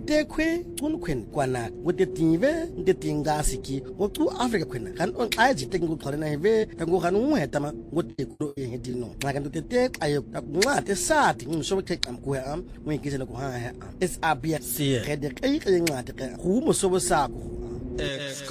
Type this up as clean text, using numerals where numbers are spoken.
tekwe unkhwen kwana ngotetive ntetingasi ngoku Africa khwena kan on xaje tekingu xolena hive kangu kan unheta ma ngotekulo ehedino xa kanto tete ayo kunqate sathi ngisho beqeqa mkuya am ngikizela ku ha SABC rede qeqe incwadi ke humo sobo sakho